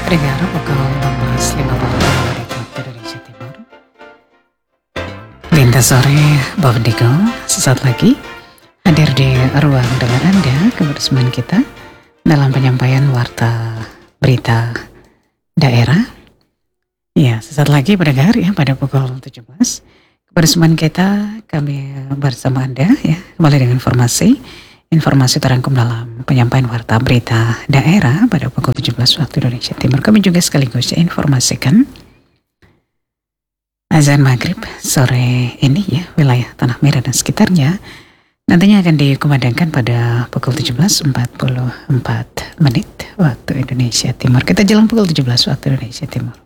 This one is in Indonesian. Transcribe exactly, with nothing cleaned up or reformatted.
Pendengar pukul enam belas lima puluh waktu Indonesia Timur. Lintas sore Bavdigo sesaat lagi hadir di ruang dengar Anda, kebersamaan kita dalam penyampaian warta berita daerah. Ya, sesaat lagi pendengar ya pada pukul tujuh belas. Kebersamaan kita kami bersama Anda ya, kembali dengan informasi Informasi terangkum dalam penyampaian warta berita daerah pada pukul tujuh belas waktu Indonesia Timur. Kami juga sekaligus informasikan azan maghrib sore ini ya, wilayah Tanah Merah dan sekitarnya nantinya akan dikumandangkan pada pukul tujuh belas empat puluh empat menit waktu Indonesia Timur. Kita jelang pukul tujuh belas waktu Indonesia Timur.